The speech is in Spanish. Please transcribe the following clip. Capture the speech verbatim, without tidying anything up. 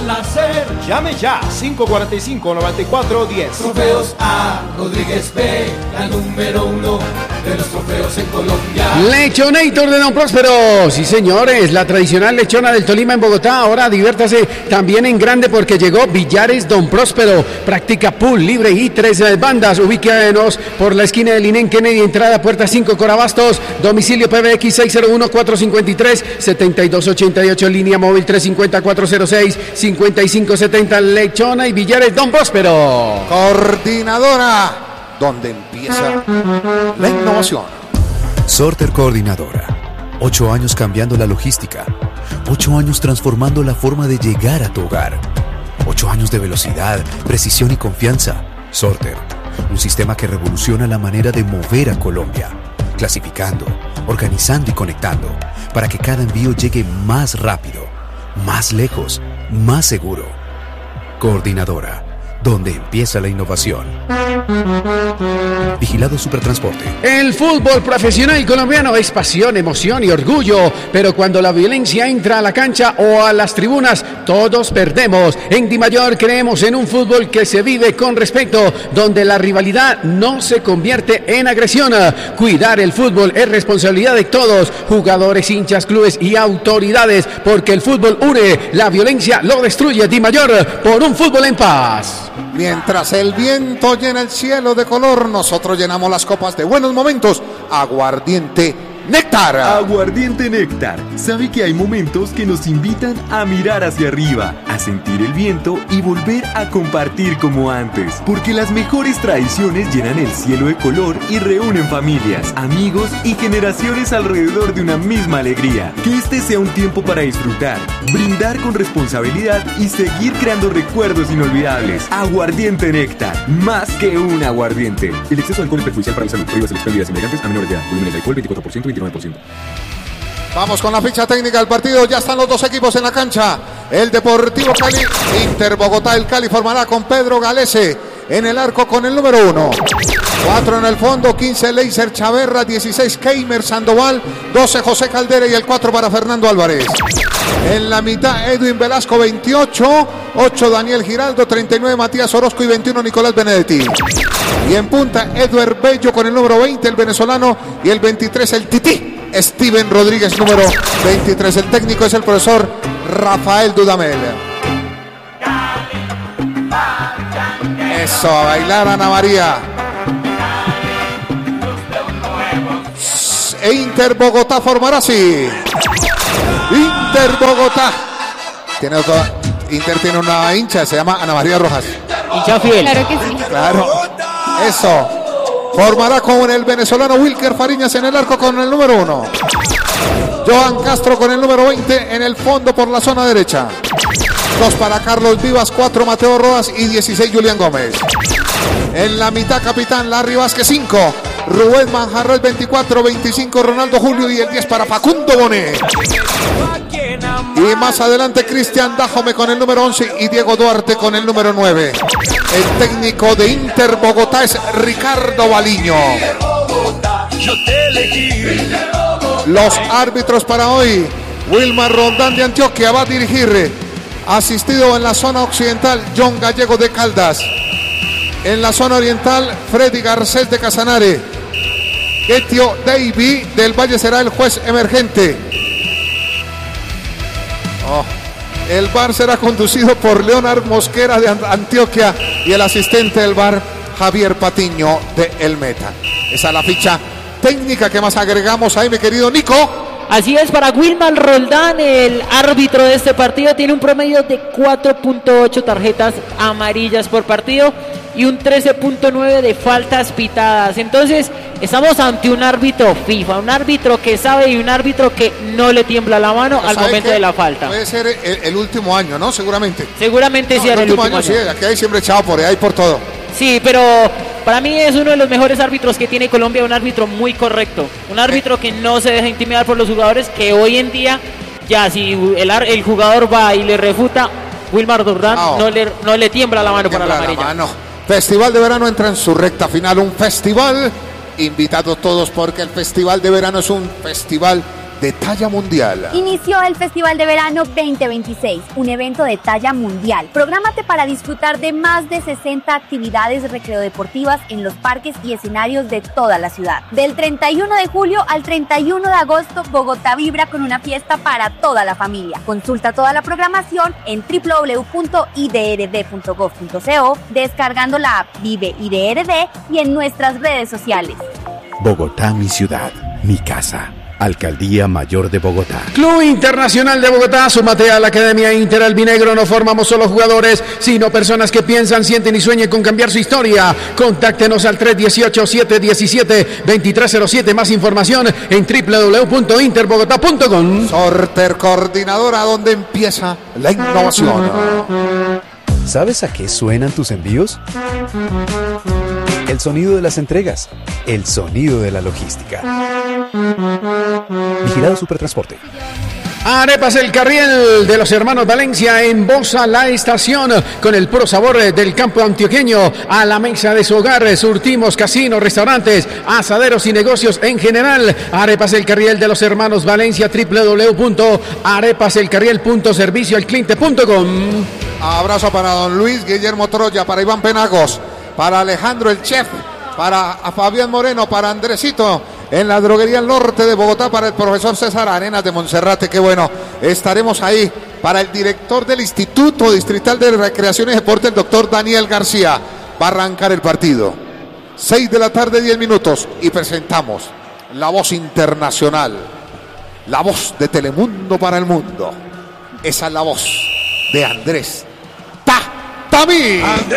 placer. Llame ya, cinco cuatro cinco, nueve cuatro uno cero. Trofeos A. Rodríguez B, la número uno de los trofeos en Colombia. Lechonator de Don Próspero. Sí, señores, la tradicional lechona del Tolima en Bogotá. Ahora diviértase también en grande porque llegó Billares Don Próspero. Practica pool libre y tres bandas. Ubíquenos por la esquina del Inén Kennedy, entrada puerta cinco, Corabastos. Domicilio P B X seis cero uno, cuatro cinco tres, siete dos ocho ocho, línea móvil tres cinco cero, cuatro cero seis, cinco cinco siete cero. Lechona y Billares Don Próspero. Coordinadora, donde empieza la innovación. Sorter Coordinadora. Ocho años cambiando la logística. Ocho años transformando la forma de llegar a tu hogar. Ocho años de velocidad, precisión y confianza. Sorter. Un sistema que revoluciona la manera de mover a Colombia. Clasificando, organizando y conectando. Para que cada envío llegue más rápido, más lejos, más seguro. Coordinadora. Donde empieza la innovación. Vigilado Supertransporte. El fútbol profesional colombiano es pasión, emoción y orgullo, pero cuando la violencia entra a la cancha o a las tribunas, todos perdemos. En Dimayor creemos en un fútbol que se vive con respeto, donde la rivalidad no se convierte en agresión. Cuidar el fútbol es responsabilidad de todos, jugadores, hinchas, clubes y autoridades, porque el fútbol une, la violencia lo destruye. Dimayor, por un fútbol en paz. Mientras el viento llena el cielo de color, nosotros llenamos las copas de buenos momentos. Aguardiente Néctar. Aguardiente Néctar. Sabe que hay momentos que nos invitan a mirar hacia arriba, a sentir el viento y volver a compartir como antes. Porque las mejores tradiciones llenan el cielo de color y reúnen familias, amigos y generaciones alrededor de una misma alegría. Que este sea un tiempo para disfrutar, brindar con responsabilidad y seguir creando recuerdos inolvidables. Aguardiente Néctar. Más que un aguardiente. El exceso de alcohol es perjudicial para la salud. Prohíbas el expendio de bebidas a menores de edad. Volúmenes de alcohol veinticuatro por ciento, veintinueve por ciento. Vamos con la ficha técnica del partido. Ya están los dos equipos en la cancha. El Deportivo Cali, Inter Bogotá. El Cali formará con Pedro Galese en el arco con el número uno. cuatro en el fondo, quince Leiser Chaverra, dieciséis Keimer Sandoval, doce José Caldera y el cuatro para Fernando Álvarez. En la mitad Edwin Velasco, veintiocho, ocho Daniel Giraldo, treinta y nueve Matías Orozco y veintiuno Nicolás Benedetti. Y en punta Edward Bello con el número veinte, el venezolano, y el veintitrés el Tití Steven Rodríguez, número veintitrés. El técnico es el profesor Rafael Dudamel. Eso, a bailar Ana María. E Inter Bogotá formará así. Inter Bogotá. Tiene otro, Inter tiene una hincha, se llama Ana María Rojas. Hincha fiel. Claro que sí. Claro. Eso. Formará con el venezolano Wilker Fariñas en el arco con el número uno. Joan Castro con el número veinte en el fondo por la zona derecha. Dos para Carlos Vivas, cuatro Mateo Rodas y dieciséis Julián Gómez. En la mitad capitán Larry Vázquez, cinco. Rubén Manjarres, veinticuatro, veinticinco Ronaldo Julio y el diez para Facundo Bonet. Y más adelante Cristian Dajome con el número once y Diego Duarte con el número nueve. El técnico de Inter Bogotá es Ricardo Baliño. Los árbitros para hoy: Wilmar Rondán de Antioquia va a dirigir, asistido en la zona occidental John Gallego de Caldas. En la zona oriental Freddy Garcés de Casanare. Getio Davy del Valle será el juez emergente. Oh. El V A R será conducido por Leonard Mosquera de Antioquia y el asistente del V A R Javier Patiño de El Meta. Esa es la ficha técnica que más agregamos ahí, mi querido Nico. Así es, para Wilmar Roldán, el árbitro de este partido, tiene un promedio de cuatro punto ocho tarjetas amarillas por partido y un trece punto nueve de faltas pitadas. Entonces, estamos ante un árbitro FIFA, un árbitro que sabe y un árbitro que no le tiembla la mano al momento de la falta. Puede ser el, el último año, ¿no? Seguramente. Seguramente no, sí, el, el último año. año. Sí, aquí hay siempre echado por ahí por todo. Sí, pero para mí es uno de los mejores árbitros que tiene Colombia, un árbitro muy correcto, un árbitro eh. que no se deja intimidar por los jugadores, que hoy en día, ya si el, el jugador va y le refuta, Wilmar Roldán no. no, le, no le tiembla la mano para la amarilla. La mano. Festival de Verano entra en su recta final, un festival, invitados todos porque el Festival de Verano es un festival de talla mundial. Inició el Festival de Verano veinte veintiséis, un evento de talla mundial. Prográmate para disfrutar de más de sesenta actividades recreodeportivas en los parques y escenarios de toda la ciudad. Del treinta y uno de julio al treinta y uno de agosto, Bogotá vibra con una fiesta para toda la familia. Consulta toda la programación en doble u doble u doble u punto i d r d punto gov punto co, descargando la app Vive I D R D y en nuestras redes sociales. Bogotá, mi ciudad, mi casa. Alcaldía Mayor de Bogotá. Club Internacional de Bogotá, súmate a la Academia Inter Albinegro. No formamos solo jugadores, sino personas que piensan, sienten y sueñan con cambiar su historia. Contáctenos al tres uno ocho, siete uno siete, dos tres cero siete. Más información en doble u doble u doble u punto interbogotá punto com. Sorter Coordinadora, donde empieza la innovación. ¿Sabes a qué suenan tus envíos? El sonido de las entregas, el sonido de la logística. Vigilado Supertransporte. Arepas El Carriel de los hermanos Valencia en Bosa La Estación, con el puro sabor del campo antioqueño a la mesa de su hogar. Surtimos casinos, restaurantes, asaderos y negocios en general. Arepas El Carriel de los hermanos Valencia, doble u doble u doble u punto arepas el carriel punto servicio al cliente punto com. Abrazo para don Luis Guillermo Troya, para Iván Penagos, para Alejandro el Chef, para Fabián Moreno, para Andresito en la droguería El Norte de Bogotá, para el profesor César Arenas de Monserrate. Qué bueno, estaremos ahí. Para el director del Instituto Distrital de Recreación y Deporte, el doctor Daniel García. Va a arrancar el partido. seis de la tarde, diez minutos, y presentamos la voz internacional, la voz de Telemundo para el mundo. Esa es la voz de Andrés Ta Tamí.